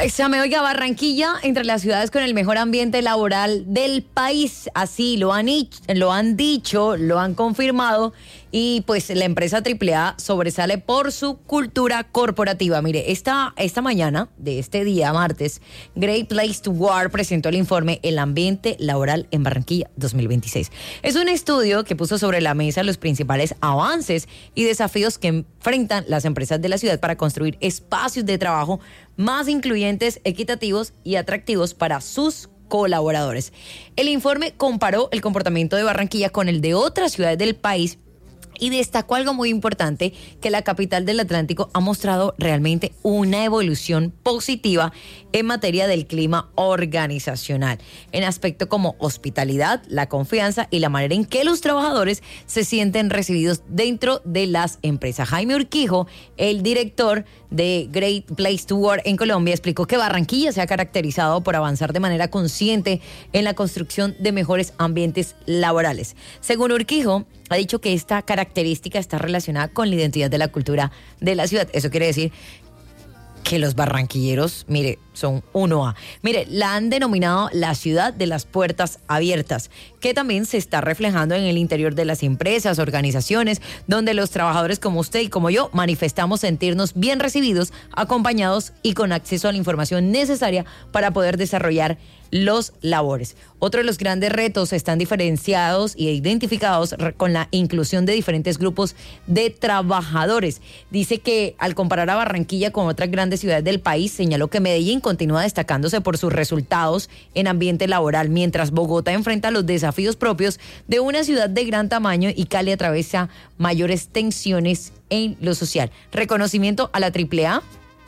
Pésame, oiga, Barranquilla, entre las ciudades con el mejor ambiente laboral del país, así lo han dicho, lo han confirmado, y pues la empresa AAA sobresale por su cultura corporativa. Mire, esta mañana de este día, martes, Great Place to Work presentó el informe El ambiente laboral en Barranquilla 2026. Es un estudio que puso sobre la mesa los principales avances y desafíos que enfrentan las empresas de la ciudad para construir espacios de trabajo más incluyentes, equitativos y atractivos para sus colaboradores. El informe comparó el comportamiento de Barranquilla con el de otras ciudades del país y destacó algo muy importante, que la capital del Atlántico ha mostrado realmente una evolución positiva en materia del clima organizacional, en aspectos como hospitalidad, la confianza y la manera en que los trabajadores se sienten recibidos dentro de las empresas. Jaime Urquijo, el director de Great Place to Work en Colombia, explicó que Barranquilla se ha caracterizado por avanzar de manera consciente en la construcción de mejores ambientes laborales. Según Urquijo, ha dicho que esta característica está relacionada con la identidad de la cultura de la ciudad. Eso quiere decir que los barranquilleros, mire, son 1A. Mire, la han denominado la ciudad de las puertas abiertas, que también se está reflejando en el interior de las empresas, organizaciones, donde los trabajadores como usted y como yo manifestamos sentirnos bien recibidos, acompañados y con acceso a la información necesaria para poder desarrollar los labores. Otro de los grandes retos están diferenciados e identificados con la inclusión de diferentes grupos de trabajadores. Dice que al comparar a Barranquilla con otras grandes ciudades del país, señaló que Medellín continúa destacándose por sus resultados en ambiente laboral, mientras Bogotá enfrenta los desafíos propios de una ciudad de gran tamaño y Cali atraviesa mayores tensiones en lo social. Reconocimiento a la AAA.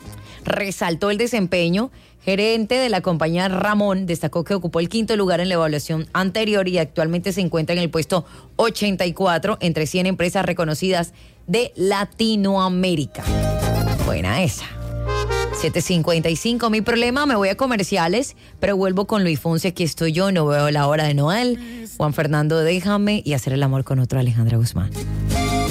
Resaltó el desempeño. Gerente de la compañía Ramón destacó que ocupó el 5º lugar en la evaluación anterior y actualmente se encuentra en el puesto 84 entre 100 empresas reconocidas de Latinoamérica. Buena esa. 7:55, mi problema, me voy a comerciales, pero vuelvo con Luis Fonsi, aquí estoy yo, no veo la hora de Noel. Juan Fernando, déjame, y hacer el amor con otro Alejandra Guzmán.